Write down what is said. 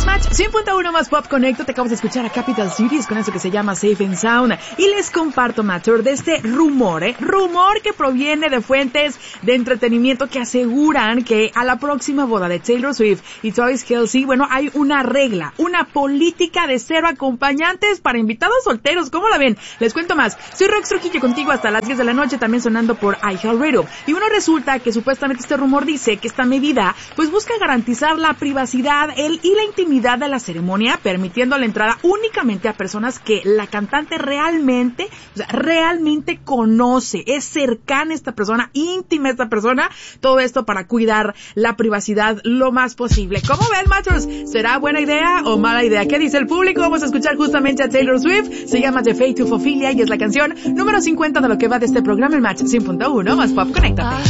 Es Match 100.1 más Pop Connecto. Te acabas de escuchar a Capital Cities con eso que se llama Safe and Sound. Y les comparto, Matter, de este rumor, rumor que proviene de fuentes de entretenimiento que aseguran que a la próxima boda de Taylor Swift y Travis Kelce, bueno, hay una regla, una política de 0 acompañantes para invitados solteros. ¿Cómo la ven? Les cuento más. Soy Rox Trujillo contigo hasta las 10 de la noche, también sonando por iHeartRadio. Y bueno, resulta que supuestamente este rumor dice que esta medida pues busca garantizar la privacidad y la intimidad de la ceremonia, permitiendo la entrada únicamente a personas que la cantante realmente conoce, es cercana a esta persona, íntima a esta persona, todo esto para cuidar la privacidad lo más posible. ¿Cómo ven, Matchers? ¿Será buena idea o mala idea? ¿Qué dice el público? Vamos a escuchar justamente a Taylor Swift, se llama The Fate of Ophelia y es la canción número 50 de lo que va de este programa, el Match 100.1 más Pop Conéctate.